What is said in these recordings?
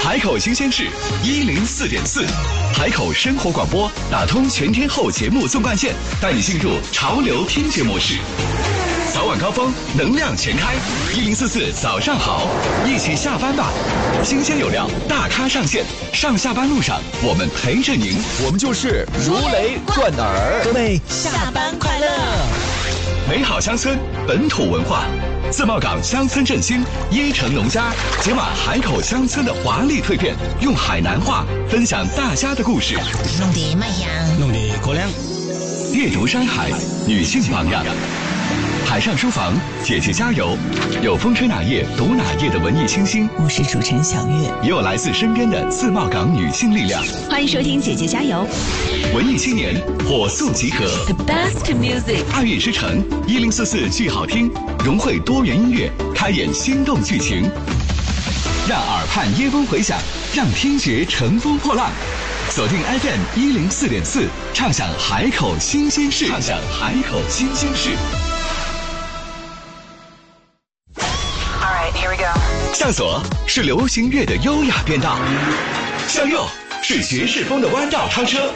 海口新鲜事104.4，海口生活广播打通全天候节目纵贯线，带你进入潮流听觉模式。早晚高峰，能量全开，1044早上好，一起下班吧！新鲜有料，大咖上线，上下班路上我们陪着您， 我们就是如雷贯耳。 各位下班快乐！ 美好乡村，本土文化，自贸港乡村振兴，椰城农家解码海口乡村的华丽蜕变，用海南话分享大家的故事， 弄得麦香， 弄得过凉。 阅读山海，女性榜样。海上书房，姐姐加油！有风吹哪页读哪页的文艺清新， 我是主持人小月， 也有来自身边的自贸港女性力量。 欢迎收听姐姐加油！ 文艺青年火速集合 The best music， 爱乐之城1044剧好听，融汇多元音乐，开演心动剧情，让耳畔椰风回响，让听觉乘风破浪。锁定 FM 104.4，畅享海口新鲜事，畅享海口新鲜事。向左是流行乐的优雅变道，向右是爵士风的弯道超车。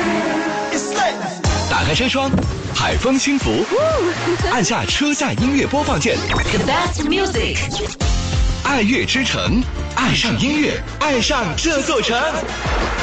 打开车窗，海风轻拂，按下车载音乐播放键。 The best music， 爱乐之城，爱上音乐，爱上这座城。